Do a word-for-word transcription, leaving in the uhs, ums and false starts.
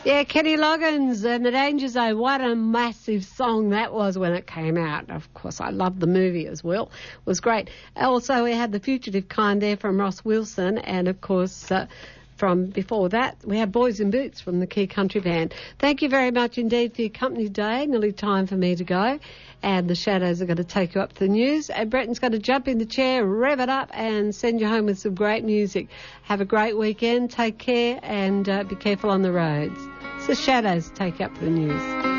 Yeah, Kenny Loggins and The Danger Zone. What a massive song that was when it came out. Of course, I loved the movie as well. It was great. Also, we had The Fugitive Kind there from Ross Wilson, and, of course, uh, from before that, we had Boys in Boots from the Key Country Band. Thank you very much indeed for your company today. Nearly time for me to go. And the Shadows are going to take you up to the news. And Bretton's going to jump in the chair, rev it up, and send you home with some great music. Have a great weekend. Take care and uh, be careful on the roads. It's the Shadows take you up to the news.